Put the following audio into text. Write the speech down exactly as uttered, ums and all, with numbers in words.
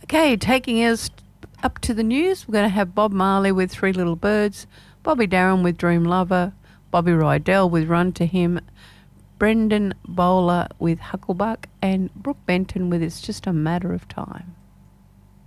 Okay, taking us up to the news, we're going to have Bob Marley with Three Little Birds, Bobby Darin with Dream Lover, Bobby Rydell with Run to Him, Brendan Bowler with Hucklebuck, and Brooke Benton with It's Just a Matter of Time.